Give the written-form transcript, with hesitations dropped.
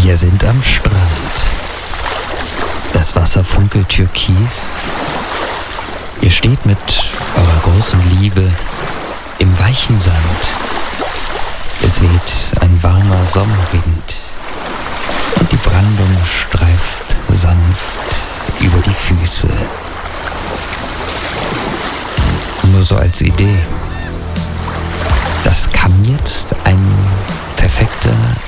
Wir sind am Strand. Das Wasser funkelt türkis. Ihr steht mit eurer großen Liebe im weichen Sand. Es weht ein warmer Sommerwind und die Brandung streift sanft über die Füße. Nur so als Idee. Das kann jetzt ein perfekter